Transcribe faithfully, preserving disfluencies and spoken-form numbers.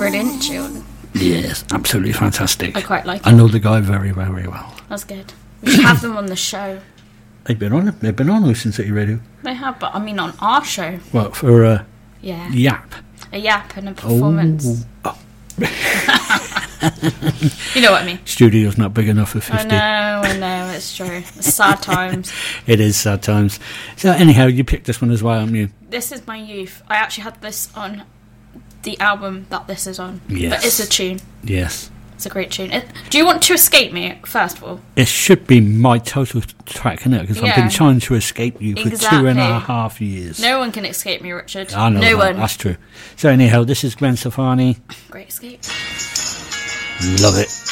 brilliant tune. Yes, absolutely fantastic. I quite like I it. know the guy very, very well. That's good. We should have them on the show. They've been on They've been on Ocean City Radio. They have, but I mean on our show. Well, for a Yeah. yap. A yap and a performance. Oh. You know what I mean. Studio's not big enough for fifty. I know, I know, it's true. It's sad times. It is sad times. So anyhow, you picked this one as well, haven't you? This is my youth. I actually had this on the album that this is on. Yes. But it's a tune. Yes. It's a great tune. It, do you want to escape me, first of all? It should be my total track, isn't it? Because I've Yeah. been trying to escape you for Exactly. two and a half years. No one can escape me, Richard. I know no that. one. That's true. So anyhow, this is Gwen Stefani. Great escape. Love it.